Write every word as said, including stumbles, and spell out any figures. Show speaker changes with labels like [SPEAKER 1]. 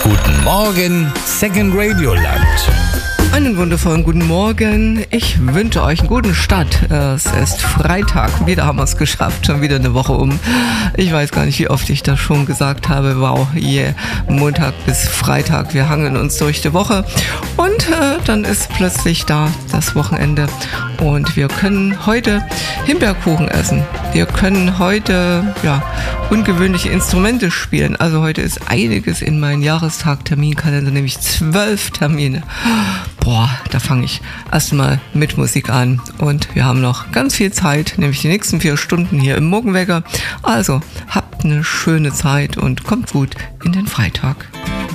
[SPEAKER 1] Guten Morgen, Second Radio Land.
[SPEAKER 2] Einen wundervollen guten Morgen. Ich wünsche euch einen guten Start. Es ist Freitag. Wieder haben wir es geschafft. Schon wieder eine Woche um. Ich weiß gar nicht, wie oft ich das schon gesagt habe. Wow, yeah. Montag bis Freitag. Wir hangeln uns durch die Woche. Und äh, dann ist plötzlich da das Wochenende. Und wir können heute Himbeerkuchen essen. Wir können heute, ja, ungewöhnliche Instrumente spielen. Also heute ist einiges in meinen Jahrestag-Terminkalender, nämlich zwölf Termine. Boah, da fange ich erstmal mit Musik an. Und wir haben noch ganz viel Zeit, nämlich die nächsten vier Stunden hier im Morgenwecker. Also habt eine schöne Zeit und kommt gut in den Freitag.